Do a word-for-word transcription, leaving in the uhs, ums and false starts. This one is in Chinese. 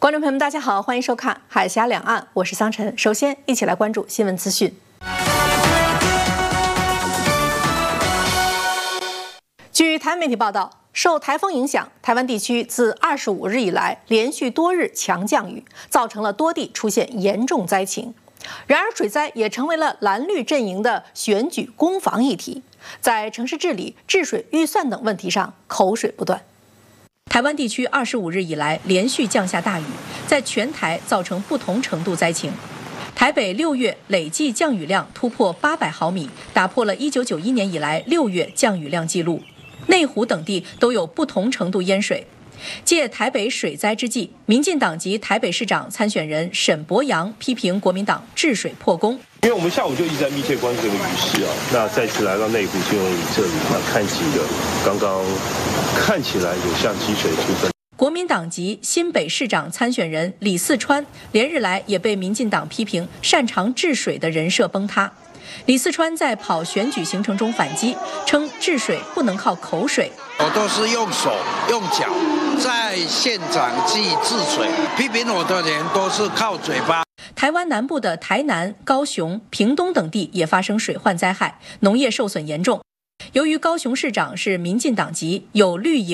观众朋友们，大家好，欢迎收看《海峡两岸》，我是桑晨。首先，一起来关注新闻资讯。据台湾媒体报道，受台风影响，台湾地区自二十五日以来连续多日强降雨，造成了多地出现严重灾情。然而，水灾也成为了蓝绿阵营的选举攻防议题，在城市治理、治水预算等问题上口水不断。台湾地区二十五日以来连续降下大雨，在全台造成不同程度灾情。台北六月累计降雨量突破八百毫米，打破了一九九一年以来六月降雨量纪录。内湖等地都有不同程度淹水。借台北水灾之际，民进党籍台北市长参选人沈伯洋批评国民党治水破功。 因为我们下午就一直在密切关注这个雨势啊，那再次来到内湖新闻里这里，那看几个刚刚看起来有像积水出分。 国民党籍新北市长参选人李四川连日来也被民进党批评擅长治水的人设崩塌。李四川在跑选举行程中反击，称治水不能靠口水。 我都是用手用脚在现场去治水，批评我的人都是靠嘴巴。 台湾南部的台南、高雄、屏东等地也发生水患灾害，农业受损严重。由于高雄市长是民进党籍，有绿营